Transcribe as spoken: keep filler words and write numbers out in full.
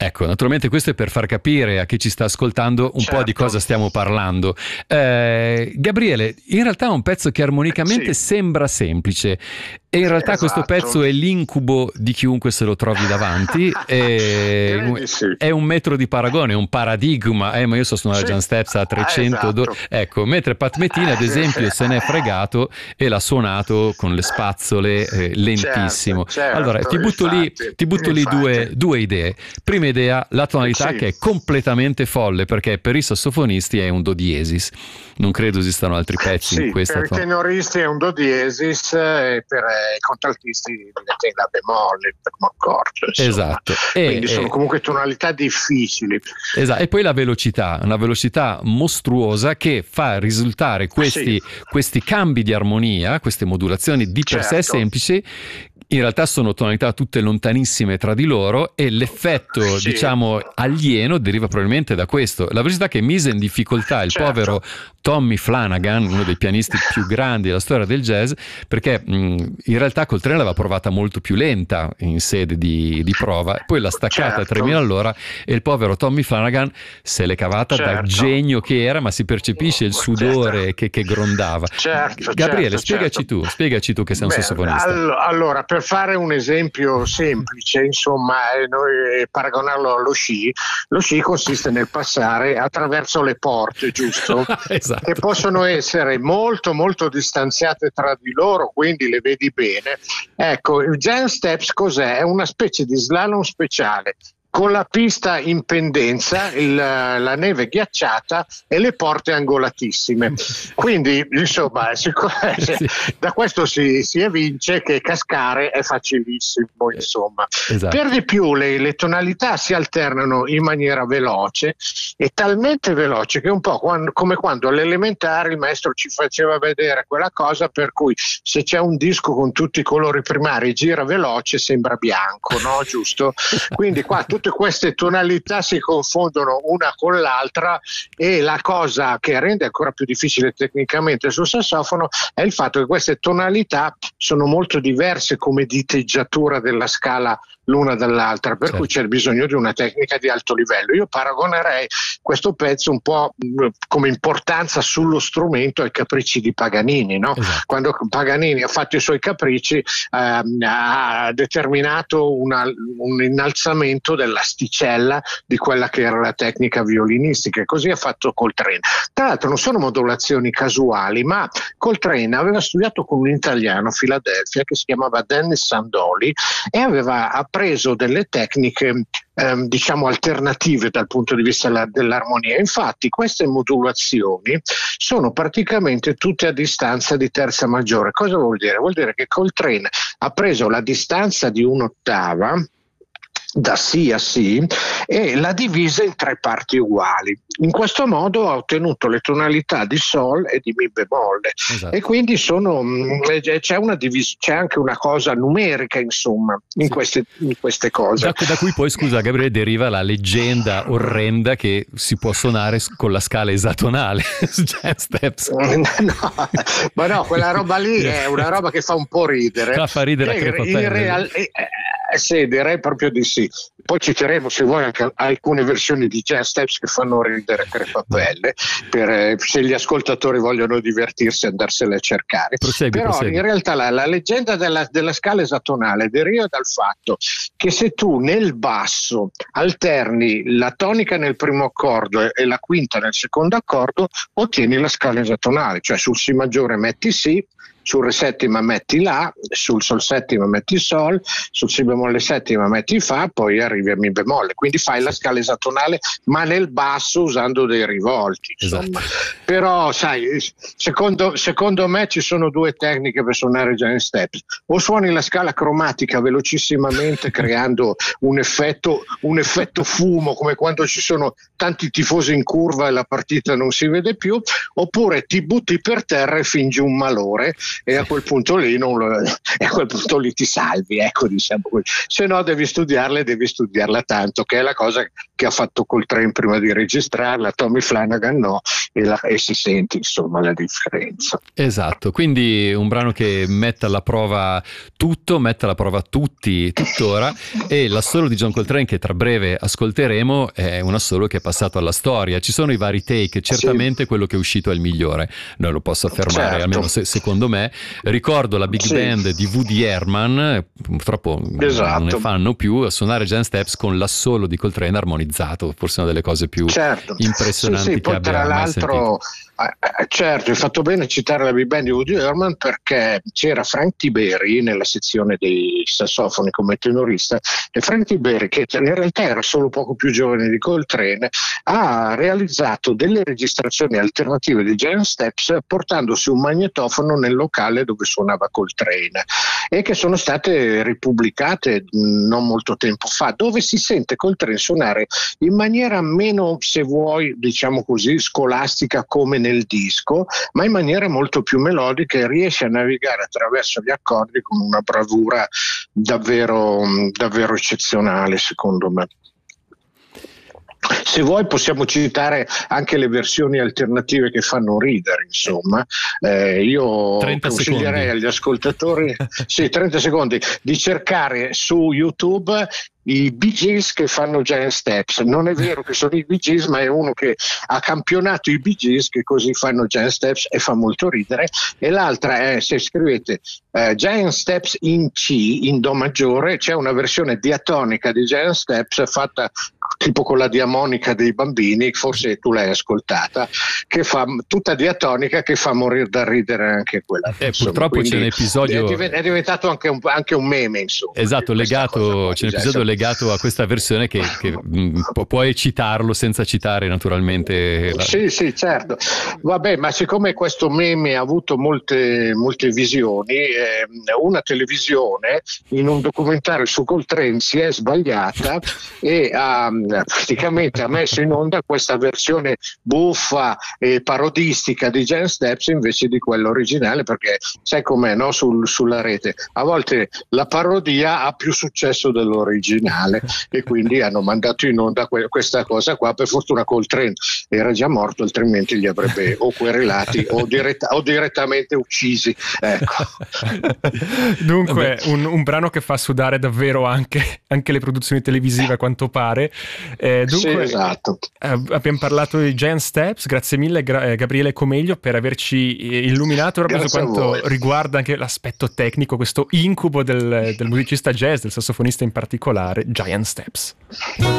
Ecco, naturalmente questo è per far capire a chi ci sta ascoltando un certo. po' di cosa stiamo parlando. Eh, Gabriele, in realtà è un pezzo che armonicamente sì. sembra semplice e in realtà esatto. questo pezzo è l'incubo di chiunque se lo trovi davanti. è, sì. è un metro di paragone, un paradigma. Eh, ma io so suonare sì. Jan Steps a trecento. Ah, esatto. Ecco, mentre Pat Metheny, ad esempio, se n'è fregato e l'ha suonato con le spazzole eh, lentissimo. Certo, certo, allora, ti butto infatti, lì, ti butto lì due, due idee. Prima idea, la tonalità sì. che è completamente folle, perché per i sassofonisti è un do diesis. Non credo esistano altri pezzi sì, in questa per tonalità. i tenoristi è un do diesis e per i contraltisti è la bemolle, il primo accordo. Esatto. Quindi e, sono e, comunque tonalità difficili. Esatto. E poi la velocità, una velocità mostruosa che fa risultare questi, sì. questi cambi di armonia, queste modulazioni di per certo. sé semplici. In realtà sono tonalità tutte lontanissime tra di loro e l'effetto, sì. diciamo, alieno deriva probabilmente da questo. La velocità che mise in difficoltà il certo. povero Tommy Flanagan, uno dei pianisti più grandi della storia del jazz, perché mh, in realtà Coltrane l'aveva provata molto più lenta in sede di, di prova, poi l'ha staccata certo. a tremila all'ora e il povero Tommy Flanagan se l'è cavata certo. da genio che era, ma si percepisce il sudore certo. che, che grondava. Certo, Gabriele, certo, spiegaci certo. tu, spiegaci tu che sei un Beh, sassofonista. all- allora, per fare un esempio semplice, insomma, eh, noi paragonarlo allo sci, lo sci consiste nel passare attraverso le porte, giusto? esatto. Che possono essere molto molto distanziate tra di loro, quindi le vedi bene. Ecco, il Jan Steps cos'è? È una specie di slalom speciale, con la pista in pendenza, il, la neve ghiacciata e le porte angolatissime. Quindi, insomma, sì. da questo si, si evince che cascare è facilissimo, insomma. Esatto. Per di più le, le tonalità si alternano in maniera veloce, e talmente veloce che è un po' quando, come quando all'elementare il maestro ci faceva vedere quella cosa per cui se c'è un disco con tutti i colori primari gira veloce sembra bianco, no? Giusto? Quindi qua tutte queste tonalità si confondono una con l'altra, e la cosa che rende ancora più difficile tecnicamente sul sassofono è il fatto che queste tonalità sono molto diverse come diteggiatura della scala l'una dall'altra, per certo. cui c'è bisogno di una tecnica di alto livello. Io paragonerei questo pezzo un po' come importanza sullo strumento ai capricci di Paganini, no? Esatto. Quando Paganini ha fatto i suoi capricci ehm, ha determinato una, un innalzamento dell'asticella di quella che era la tecnica violinistica, e così ha fatto Coltrane. Tra l'altro non sono modulazioni casuali, ma Coltrane aveva studiato con un italiano a Filadelfia che si chiamava Dennis Sandoli e aveva appreso delle tecniche ehm, diciamo alternative dal punto di vista la, dell'armonia. Infatti queste modulazioni sono praticamente tutte a distanza di terza maggiore. Cosa vuol dire? Vuol dire che Coltrane ha preso la distanza di un'ottava da Si a Si e l'ha divisa in tre parti uguali. In questo modo ha ottenuto le tonalità di Sol e di Mi bemolle. Esatto. E quindi sono, c'è, una divis- c'è anche una cosa numerica, insomma, in, sì. queste, in queste cose. Da, da cui poi, scusa Gabriele, deriva la leggenda orrenda che si può suonare con la scala esatonale. Jan Steps. No, ma no, quella roba lì è una roba che fa un po' ridere. La fa ridere a crepapelle. In real- eh, eh, sì, direi proprio di sì. Poi citeremo, se vuoi, anche alcune versioni di Jan Steps che fanno ridere a crepapelle, per, eh, se gli ascoltatori vogliono divertirsi andarsene a cercare. Prosegui, Però prosegui. in realtà la, la leggenda della, della scala esatonale deriva dal fatto che se tu nel basso alterni la tonica nel primo accordo e, e la quinta nel secondo accordo, ottieni la scala esatonale, cioè sul Si maggiore metti Si, sul Re settima metti La, sul Sol settima metti Sol, sul Si bemolle settima metti Fa, poi arrivi a Mi bemolle, quindi fai la scala esatonale ma nel basso usando dei rivolti, insomma. Esatto. Però sai, secondo, secondo me ci sono due tecniche per suonare Jan Steps: o suoni la scala cromatica velocissimamente creando un effetto, un effetto fumo come quando ci sono tanti tifosi in curva e la partita non si vede più, oppure ti butti per terra e fingi un malore e a quel punto lì non lo, e a quel punto lì ti salvi, ecco, diciamo così. Se no devi studiarla e devi studiarla tanto, che è la cosa che ha fatto Coltrane prima di registrarla, Tommy Flanagan no, e, la, e si sente insomma la differenza. Esatto, quindi un brano che mette alla prova tutto, mette alla prova tutti tuttora, e l'assolo di John Coltrane che tra breve ascolteremo è un assolo che è passato alla storia. Ci sono i vari take, certamente sì. Quello che è uscito è il migliore, non lo posso affermare, certo. Almeno se, secondo me. Ricordo la big sì. band di Woody Herman, purtroppo esatto. non ne fanno più, a suonare Giant Steps con l'assolo di Coltrane armonizzato, forse una delle cose più certo. impressionanti sì, sì, che abbia mai sentito. Eh, certo, hai fatto bene a citare la big band di Woody Herman, perché c'era Frank Tiberi nella sezione dei sassofoni come tenorista, e Frank Tiberi, che in realtà era solo poco più giovane di Coltrane, ha realizzato delle registrazioni alternative di Giant Steps portandosi un magnetofono nel locale dove suonava Coltrane, e che sono state ripubblicate non molto tempo fa, dove si sente Coltrane suonare in maniera meno, se vuoi, diciamo così, scolastica come nel disco, ma in maniera molto più melodica, e riesce a navigare attraverso gli accordi con una bravura davvero, davvero eccezionale, secondo me. Se vuoi possiamo citare anche le versioni alternative che fanno ridere, insomma. Eh, io consiglierei agli ascoltatori sì, trenta secondi, di cercare su YouTube i Bee Gees che fanno Giant Steps. Non è vero che sono i Bee Gees, ma è uno che ha campionato i Bee Gees che così fanno Giant Steps, e fa molto ridere. E l'altra è, se scrivete uh, Giant Steps in C, in Do maggiore, c'è una versione diatonica di Giant Steps fatta tipo con la diamonica dei bambini, forse tu l'hai ascoltata, che fa tutta diatonica, che fa morire da ridere anche quella. Eh, purtroppo c'è un episodio, è diventato anche un, anche un meme, insomma. Esatto, legato, c'è un episodio legato a questa versione che, che pu- puoi citarlo senza citare naturalmente la... Sì, sì, certo. Vabbè, ma siccome questo meme ha avuto molte, molte visioni, eh, una televisione in un documentario su Coltrane si è sbagliata e ha praticamente ha messo in onda questa versione buffa e parodistica di Giant Steps invece di quella originale, perché sai com'è, no? Sul, sulla rete a volte la parodia ha più successo dell'originale, e quindi hanno mandato in onda que- questa cosa qua. Per fortuna Coltrane era già morto, altrimenti li avrebbe o querelati o, diretta- o direttamente uccisi, ecco. Dunque un, un brano che fa sudare davvero anche, anche le produzioni televisive, a quanto pare. Eh, dunque, sì, esatto. eh, abbiamo parlato di Giant Steps, grazie mille Gra- Gabriele Comeglio per averci illuminato proprio grazie su quanto riguarda anche l'aspetto tecnico, questo incubo del, del musicista jazz, del sassofonista in particolare, Giant Steps.